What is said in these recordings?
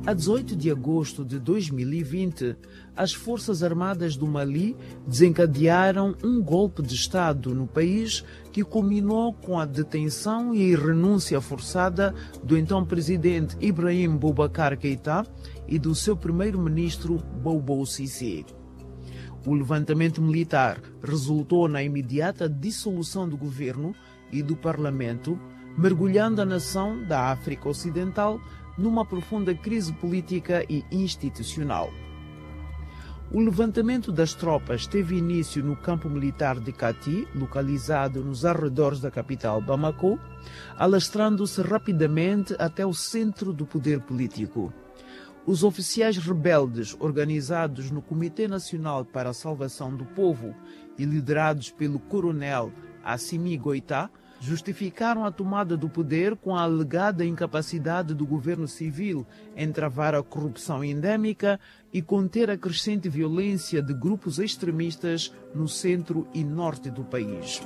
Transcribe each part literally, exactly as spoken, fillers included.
A dezoito de agosto de dois mil e vinte, as Forças Armadas do Mali desencadearam um golpe de Estado no país que culminou com a detenção e a renúncia forçada do então presidente Ibrahim Boubacar Keïta e do seu primeiro-ministro Boubou Cissé. O levantamento militar resultou na imediata dissolução do governo e do parlamento, mergulhando a nação da África Ocidental numa profunda crise política e institucional. O levantamento das tropas teve início no campo militar de Kati, localizado nos arredores da capital Bamako, alastrando-se rapidamente até o centro do poder político. Os oficiais rebeldes, organizados no Comitê Nacional para a Salvação do Povo e liderados pelo coronel Assimi Goïta, justificaram a tomada do poder com a alegada incapacidade do governo civil em travar a corrupção endémica e conter a crescente violência de grupos extremistas no centro e norte do país.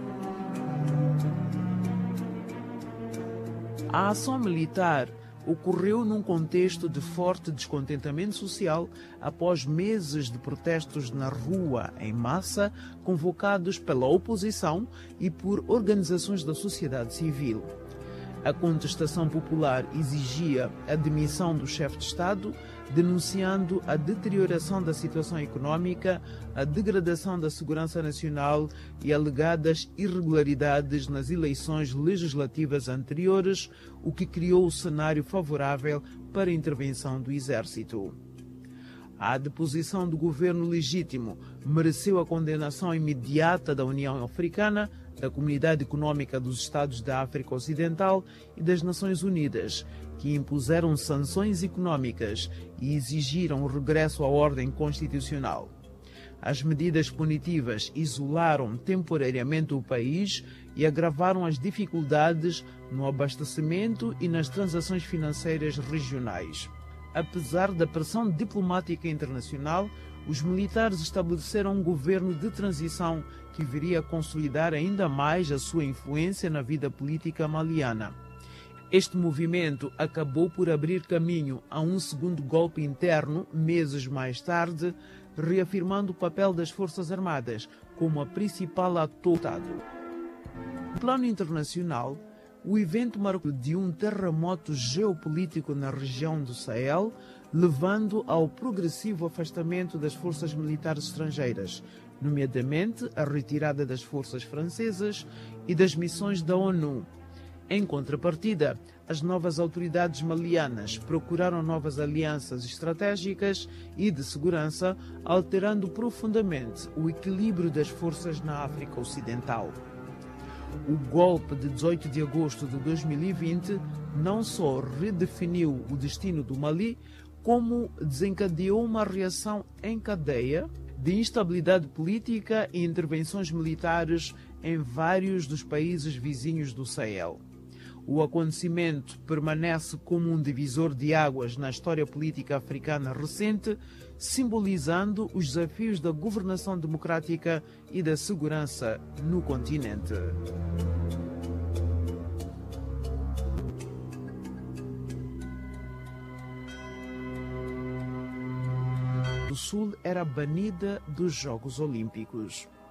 A ação militar ocorreu num contexto de forte descontentamento social após meses de protestos na rua em massa, convocados pela oposição e por organizações da sociedade civil. A contestação popular exigia a demissão do chefe de Estado, denunciando a deterioração da situação econômica, a degradação da segurança nacional e alegadas irregularidades nas eleições legislativas anteriores, o que criou o cenário favorável para a intervenção do exército. A deposição do governo legítimo mereceu a condenação imediata da União Africana, da Comunidade Econômica dos Estados da África Ocidental e das Nações Unidas, que impuseram sanções econômicas e exigiram o regresso à ordem constitucional. As medidas punitivas isolaram temporariamente o país e agravaram as dificuldades no abastecimento e nas transações financeiras regionais. Apesar da pressão diplomática internacional, os militares estabeleceram um governo de transição que viria a consolidar ainda mais a sua influência na vida política maliana. Este movimento acabou por abrir caminho a um segundo golpe interno, meses mais tarde, reafirmando o papel das Forças Armadas como a principal ator do Estado. No plano internacional, o evento marcou de um terremoto geopolítico na região do Sahel, levando ao progressivo afastamento das forças militares estrangeiras, nomeadamente a retirada das forças francesas e das missões da ONU. Em contrapartida, as novas autoridades malianas procuraram novas alianças estratégicas e de segurança, alterando profundamente o equilíbrio das forças na África Ocidental. O golpe de dezoito de agosto de dois mil e vinte não só redefiniu o destino do Mali, como desencadeou uma reação em cadeia de instabilidade política e intervenções militares em vários dos países vizinhos do Sahel. O acontecimento permanece como um divisor de águas na história política africana recente, simbolizando os desafios da governação democrática e da segurança no continente. O Sul era banida dos Jogos Olímpicos.